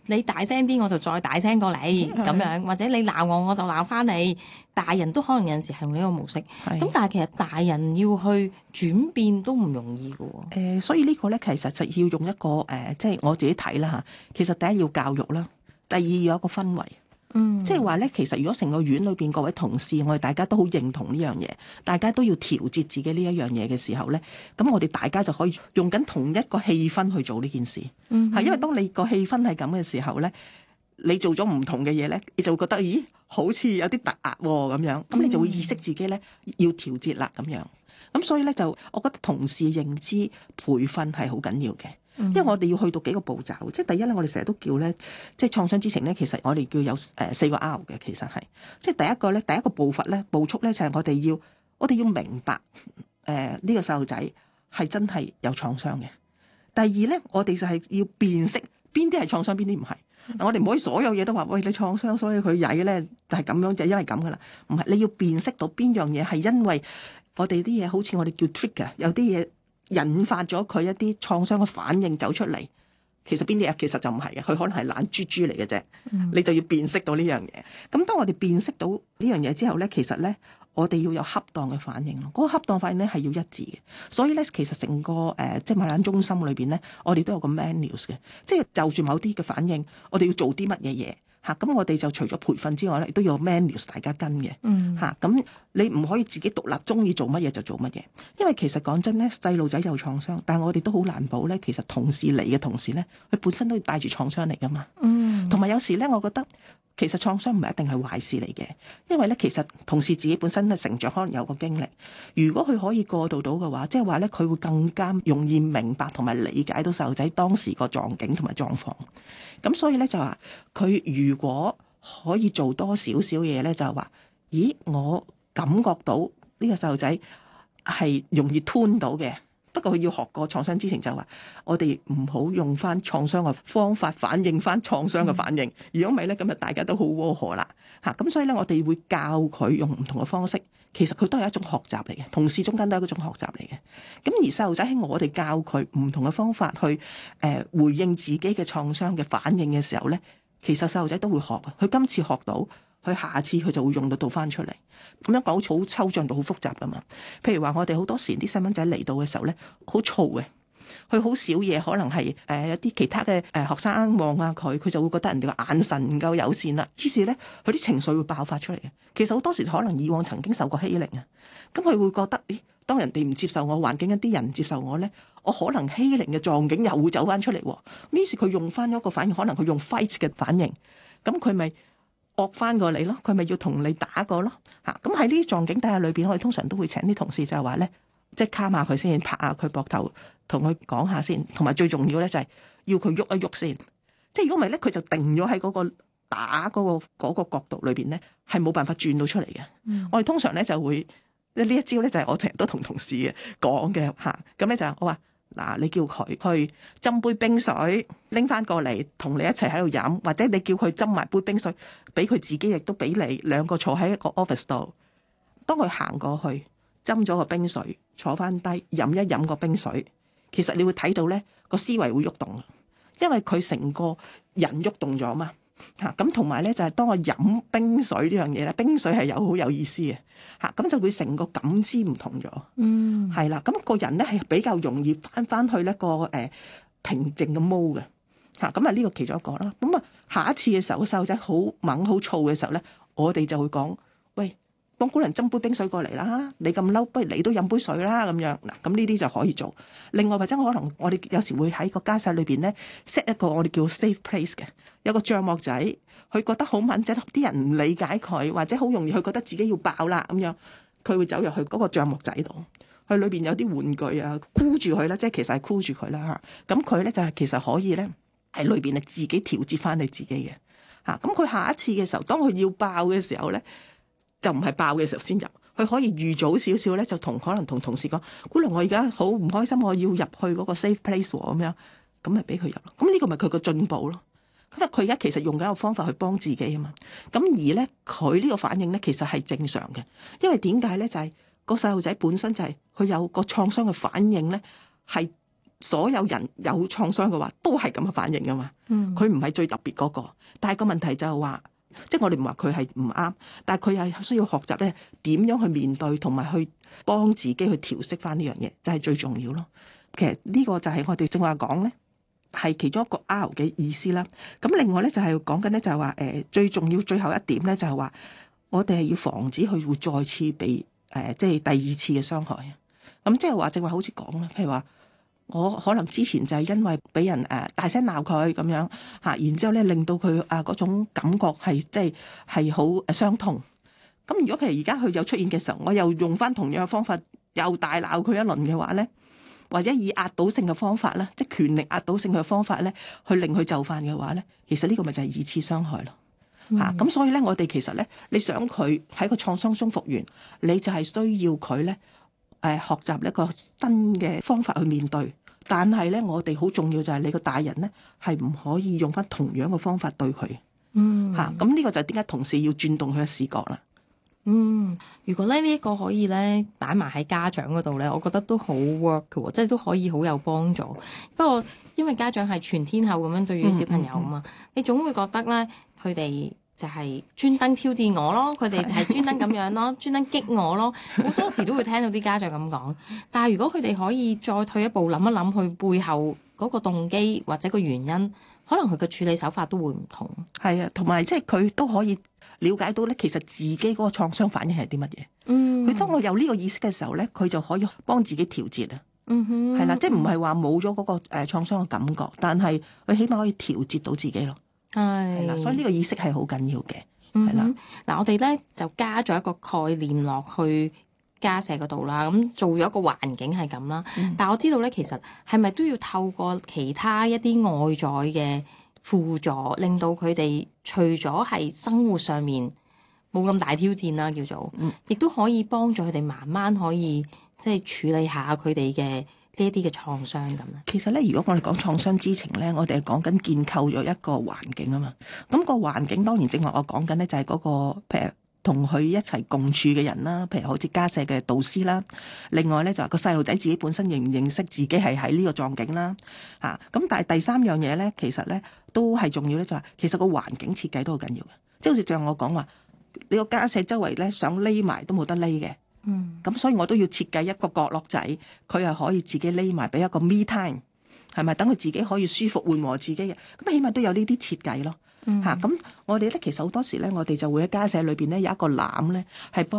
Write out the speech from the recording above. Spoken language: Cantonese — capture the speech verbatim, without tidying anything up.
你大聲啲我就再大聲過你咁樣，或者你鬧我我就鬧翻你。大人都可能有陣時係用呢個模式，咁但係其實大人要去轉變都唔容易嘅喎。誒、 呃，所以呢個咧其實就要用一個誒、呃，即係我自己睇啦嚇。其實第一要教育啦，第二要有一個氛圍。嗯，即係話咧，其實如果成個院裏邊各位同事，我哋大家都好認同呢樣嘢，大家都要調節自己呢一樣嘢嘅時候咧，咁我哋大家就可以用緊同一個氣氛去做呢件事。嗯，係因為當你個氣氛係咁嘅時候咧，你做咗唔同嘅嘢咧，你就會覺得咦，好似有啲突兀咁樣，咁你就會意識自己咧要調節啦咁樣。咁所以咧就，我覺得同事認知培訓係好緊要嘅。因為我哋要去到幾個步驟，即係第一咧，我哋成日都叫咧，即係創傷知情咧，其實我哋叫有誒四個 R 嘅，其實係，即係第一個咧，第一個步伐咧，步速咧就係我哋要，我哋要明白誒呢、呃這個細路仔係真係有創傷嘅。第二咧，我哋就係要辨識邊啲係創傷，邊啲唔係。我哋唔可以所有嘢都話喂，你創傷，所以佢曳咧就係咁樣，就係因為咁噶啦。唔係，你要辨識到邊樣嘢係因為我哋啲嘢好似我哋叫 trigger，有啲嘢引發咗佢一啲創傷嘅反應走出嚟，其實邊啲啊？其實就唔係嘅，佢可能係懶豬豬嚟嘅啫。嗯、你就要辨識到呢樣嘢。咁當我哋辨識到呢樣嘢之後咧，其實咧我哋要有恰當嘅反應咯。嗰、那個恰當反應咧係要一致嘅。所以咧，其實成個誒、呃、即係馬蘭中心裏邊咧，我哋都有個 manuals 嘅，即係就住某啲嘅反應，我哋要做啲乜嘢嘢。嚇咁、啊、我哋就除咗培訓之外咧，亦都有 manuals 大家跟嘅。嗯。嚇咁、啊、你唔可以自己獨立中意做乜嘢就做乜嘢，因為其實講真咧，細路仔有創傷，但係我哋都好難保咧。其實同事嚟嘅同事咧，佢本身都帶住創傷嚟噶嘛。嗯。同埋有時咧，我覺得其實創傷唔係一定係壞事嚟嘅，因為咧其實同事自己本身嘅成長可能有個經歷，如果佢可以過渡到嘅話，即係話咧佢會更加容易明白同埋理解到細路仔當時個狀境同埋狀況。咁所以咧就話佢如果可以做多少少嘢咧，就係話，咦，我感覺到呢個細路仔係容易吞到嘅。不過佢要學過創傷知情，就話我哋唔好用翻創傷嘅方法反映翻創傷嘅反應。如果唔係咧，咁啊大家都好窩火啦嚇。咁所以咧，我哋會教佢用唔同嘅方式。其實佢都係一種學習嚟嘅，同事中間都係一種學習嚟嘅。咁而細路仔喺我哋教佢唔同嘅方法去誒、呃、回應自己嘅創傷嘅反應嘅時候咧，其實細路仔都會學嘅。佢今次學到，佢下次佢就會用到到翻出嚟。咁樣講好似好抽象到好複雜噶嘛。譬如話我哋好多時啲細蚊仔嚟到嘅時候咧，好燥嘅。佢好少嘢，可能係誒一啲其他嘅誒學生望下佢，佢就會覺得人哋個眼神唔夠友善啦。於是咧，佢啲情緒會爆發出嚟嘅。其實好多時可能以往曾經受過欺凌啊，咁佢會覺得，咦？當人哋唔接受我，環境一啲人唔接受我咧，我可能欺凌嘅狀境又會走翻出嚟。於是佢用翻一個反應，可能佢用 fight 嘅反應，咁佢咪惡翻過你咯？佢咪要同你打過咯？嚇！咁喺呢啲狀境底下裏邊，我哋通常都會請啲同事就係話咧，即係卡下佢先，拍下佢膊頭。同佢講下先，同埋最重要咧就係要佢喐一喐先。即係如果唔係咧，佢就定咗喺嗰個打嗰個嗰個角度裏邊咧，係冇辦法轉到出嚟嘅。嗯、我哋通常咧就會呢一招咧就係我成日都同同事嘅講嘅嚇。咁咧就係我話嗱，你叫佢去斟杯冰水拎翻過嚟，同你一齊喺度飲，或者你叫佢斟埋杯冰水，俾佢自己亦都俾你兩個坐喺一個 office 度。當佢行過去斟咗個冰水，坐翻低飲一飲個冰水。其實你會睇到咧個思維會喐動，因為佢成個人喐動咗嘛嚇。咁同埋咧就係當我飲冰水呢樣嘢咧，冰水係有好有意思嘅嚇，咁就會成個感知唔同咗。嗯，係啦，咁個人咧係比較容易翻翻去一個誒平靜嘅 mode 嘅嚇。咁啊呢個其中一個啦。咁啊下一次嘅時候，個細路仔好猛好燥嘅時候咧，我哋就會講：喂，幫姑娘斟杯冰水過嚟啦！你咁嬲，不如你都飲杯水啦咁樣嗱。咁呢啲就可以做。另外或者可能我哋有時會喺個家室裏邊咧 set 一個我哋叫 safe place 嘅，有個帳幕仔。佢覺得好敏感，啲人唔理解佢，或者好容易佢覺得自己要爆啦咁樣，佢會走入去嗰個帳幕仔度。佢裏邊有啲玩具啊，箍住佢啦，即係其實係箍住佢啦嚇。咁佢咧就係其實可以咧喺裏邊咧自己調節翻你自己嘅嚇。咁佢下一次嘅時候，當佢要爆嘅時候咧，就唔係爆嘅時候先入，佢可以預早少少咧，就同可能同同事講：姑娘，我而家好唔開心，我要入去嗰個 safe place 咁樣，咁咪俾佢入咯。咁呢個咪佢個進步咯。咁啊，佢而家其實用緊個方法去幫自己啊嘛。咁而咧，佢呢個反應咧，其實係正常嘅，因為點解咧？就係個細路仔本身就係佢有個創傷嘅反應咧，係所有人有創傷嘅話，都係咁嘅反應噶嘛。佢唔係最特別嗰個，但係個問題就係話，即係我哋唔話佢係唔啱，但係佢係需要學習咧點樣去面對，同埋去幫自己去調適翻呢樣嘢，就係最重要咯。其實呢個就係我哋正話講咧，係其中一個 R 嘅意思啦。咁另外咧就係講緊咧就係話誒最重要最後一點咧就係話，我哋係要防止佢會再次被誒即係第二次嘅傷害。咁即係話正話好似講啦，譬如話。我可能之前就係因為俾人誒大聲鬧佢咁樣嚇，然之後咧令到佢啊嗰種感覺係即係係好誒傷痛。咁如果譬如而家佢有出現嘅時候，我又用翻同樣嘅方法又大鬧佢一輪嘅話咧，或者以壓倒性嘅方法咧，即係權力壓倒性嘅方法咧，去令佢就範嘅話咧，其實呢個咪就係二次傷害咯嚇。咁、嗯、所以咧，我哋其實咧，你想佢喺個創傷中復原，你就係需要佢咧。誒學習一個新嘅方法去面對，但係咧，我哋好重要就係你個大人咧係唔可以用翻同樣嘅方法對佢。嗯，嚇咁呢個就係點解同事要轉動佢嘅視覺啦。 嗯，如果咧呢一個可以咧擺埋喺家長嗰度咧，我覺得都好 work 嘅喎，即係都可以好有幫助。不過因為家長係全天候咁樣對住小朋友啊嘛，嗯嗯嗯、你總會覺得咧佢哋。就係專登挑戰我咯，佢哋係專登咁樣咯，專登激我咯，好多時都會聽到啲家長咁講。但係如果佢哋可以再退一步諗一諗，佢背後嗰個動機或者個原因，可能佢嘅處理手法都會唔同。係啊，同埋即係佢都可以了解到咧，其實自己嗰個創傷反應係啲乜嘢。嗯，佢當我有呢個意識嘅時候咧，佢就可以幫自己調節啊。嗯哼，係啦，即係唔係話冇咗嗰個誒創傷嘅感覺，但係佢起碼可以調節到自己咯。係啦，所以呢個意識係好緊要嘅。係啦， 嗱、嗯、我哋咧就加咗一個概念落去家舍嗰度啦，咁做咗一個環境係咁啦。嗯、但係我知道咧，其實係咪都要透過其他一啲外在嘅輔助，令到佢哋除咗係生活上面冇咁大挑戰啦，叫做，亦都、嗯、可以幫助佢哋慢慢可以即係處理下佢哋嘅。呢一啲嘅創傷咁咧， 其實咧，如果我哋講創傷知情咧，我哋係講緊建構咗一個環境啊嘛。咁個環境當然正話我講緊咧，就係嗰個譬如同佢一齊共處嘅人啦，譬如好似家舍嘅導師啦。另外咧就係個細路仔自己本身認唔認識自己係喺呢個狀境啦。嚇咁，但係第三樣嘢咧，其實咧都係重要咧，就係其實個環境設計都好緊要嘅。即係好似像我講話，你個家舍周圍咧想匿埋都冇得匿嘅。嗯，咁所以我都要設計一個角落仔，佢係可以自己匿埋，俾一個 me time， 係咪？等佢自己可以舒服緩和自己嘅，咁起碼都有呢啲設計咯。嚇、嗯，咁、啊、我哋咧其實好多時咧，我哋就會喺家舍裏邊咧有一個籃咧，係幫。